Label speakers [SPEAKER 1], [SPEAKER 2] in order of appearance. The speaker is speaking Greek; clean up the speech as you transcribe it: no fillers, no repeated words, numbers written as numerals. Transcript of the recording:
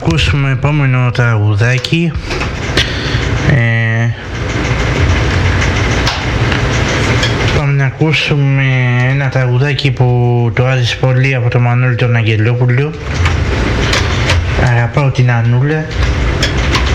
[SPEAKER 1] ακούσουμε επόμενο τραγουδάκι. Πάμε να ακούσουμε ένα τραγουδάκι που το άρεσε πολύ από τον Μανώλη τον Αγγελόπουλο. Αγαπάω την Ανούλα.